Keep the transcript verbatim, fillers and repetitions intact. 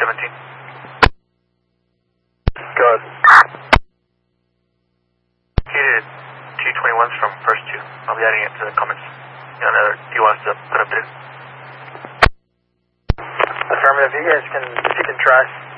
seventeen. Go ahead. Heated T twenty-ones from first two. I'll be adding it to the comments. You know, another, do you want us to put up there? Affirmative, you guys can, if you can try.